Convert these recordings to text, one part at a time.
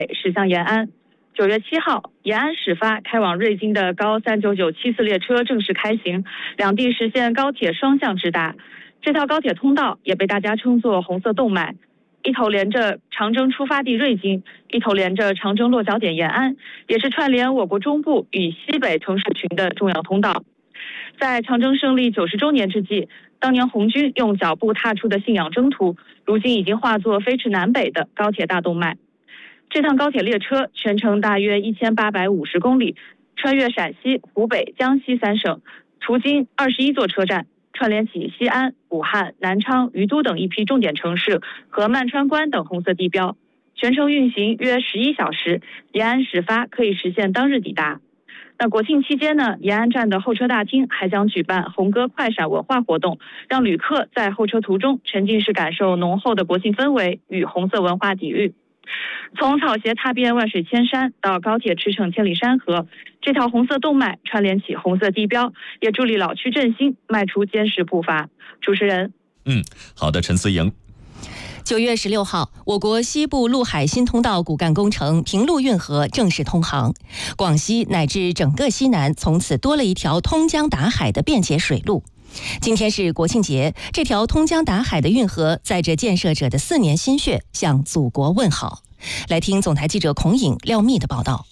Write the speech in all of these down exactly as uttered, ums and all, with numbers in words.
驶向延安。九月七号，延安始发开往瑞金的高三九九七次列车正式开行，两地实现高铁双向直达。这条高铁通道也被大家称作红色动脉，一头连着长征出发地瑞金，一头连着长征落脚点延安，也是串联我国中部与西北城市群的重要通道。在长征胜利九十周年之际，当年红军用脚步踏出的信仰征途，如今已经化作飞驰南北的高铁大动脉。这趟高铁列车全程大约一千八百五十公里，穿越陕西、湖北、江西三省，途经二十一座车站，串联起西安、武汉、南昌、于都等一批重点城市和曼川关等红色地标。全程运行约十一小时，延安始发可以实现当日抵达。那国庆期间呢，延安站的候车大厅还将举办红歌快闪文化活动，让旅客在候车途中沉浸式感受浓厚的国庆氛围与红色文化底蕴。从草鞋踏遍万水千山到高铁驰骋千里山河，这条红色动脉串联起红色地标，也助力老区振兴迈出坚实步伐。主持人， 嗯，好的，陈思莹。 九月十六号，我国西部陆海新通道骨干工程平陆运河正式通航，广西乃至整个西南从此多了一条通江达海的便捷水路。今天是国庆节，这条通江达海的运河载着建设者的四年心血，向祖国问好。来听总台记者孔颖、廖密的报道。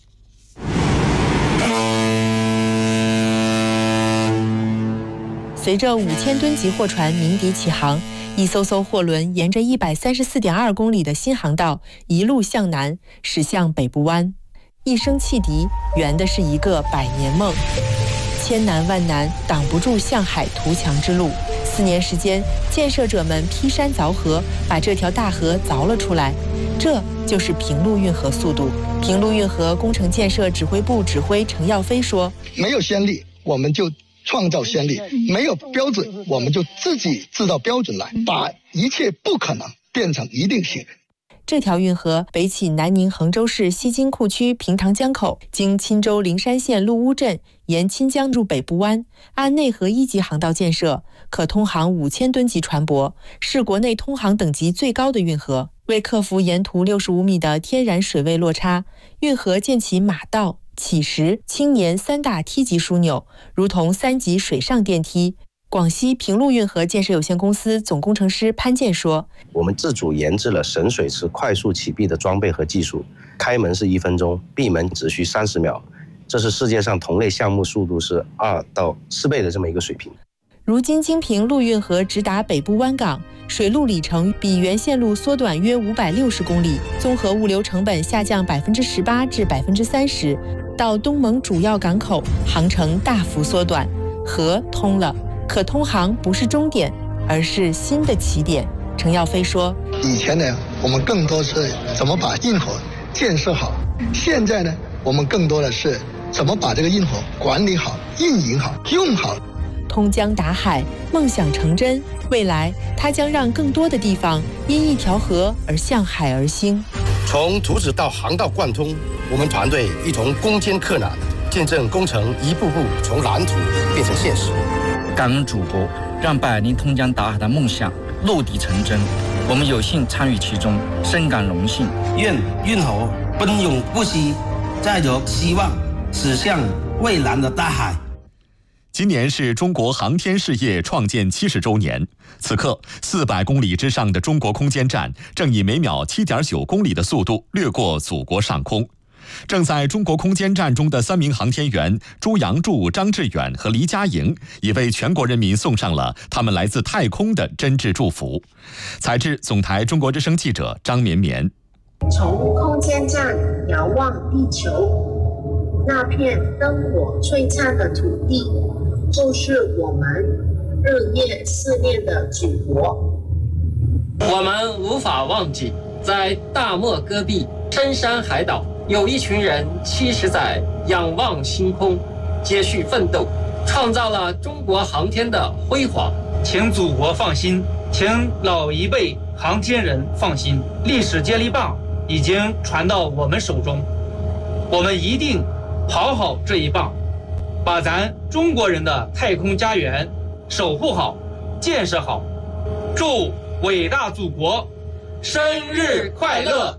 随着五千吨级货船鸣笛起航，一艘艘货轮沿着一百三十四点二公里的新航道一路向南，驶向北部湾。一声汽笛，圆的是一个百年梦。千难万难挡不住向海图强之路。四年时间，建设者们劈山凿河，把这条大河凿了出来。这就是平陆运河速度。平陆运河工程建设指挥部指挥程耀飞说：“ 没有先例，我们就创造先例；没有标准，我们就自己制造标准来，把一切不可能变成一定性。” 这条运河北起南宁衡州市西金库区平塘江口，经钦州灵山县鹿屋镇，沿钦江入北部湾，按内河一级航道建设，可通航五千吨级船舶，是国内通航等级最高的运河。为克服沿途六十五米的天然水位落差，运河建起马道、起石、青年三大梯级枢纽，如同三级水上电梯。广西平陆运河建设有限公司总工程师潘建说：“ 我们自主研制了神水池快速启闭的装备和技术，开门是一分钟，闭门只需三十秒，这是世界上同类项目速度是二到四倍的这么一个水平。” 如今京平陆运河直达北部湾港，水路里程比原线路缩短约五百六十公里，综合物流成本下降百分之十八至百分之三十，到东盟主要港口航程大幅缩短，河通了。可通航不是终点，而是新的起点。程耀飞说：“ 以前呢，我们更多是怎么把运河建设好；现在呢，我们更多的是怎么把这个运河管理好、运营好、用好。” 通江达海，梦想成真。未来，它将让更多的地方因一条河而向海而兴。 从图纸到航道贯通，我们团队一同攻坚克难，见证工程一步步从蓝图变成现实。 感恩祖国，让百年通江达海的梦想落地成真，我们有幸参与其中，深感荣幸。 愿运河奔涌不息，载着希望驶向蔚蓝的大海。 今年是中国航天事业创建七十周年，此刻四百公里之上的中国空间站正以每秒 七点九公里的速度掠过祖国上空。正在中国空间站中的三名航天员朱杨柱、张志远和黎佳莹，也为全国人民送上了他们来自太空的真挚祝福。采制总台中国之声记者张绵绵。 从空间站遥望地球，那片灯火璀璨的土地，就是我们日夜思念的祖国。 我们无法忘记，在大漠戈壁、深山海岛，有一群人七十载仰望星空，接续奋斗，创造了中国航天的辉煌。 请祖国放心，请老一辈航天人放心，历史接力棒已经传到我们手中，我们一定跑好这一棒，把咱中国人的太空家园守护好、建设好。祝伟大祖国生日快乐！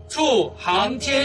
祝航天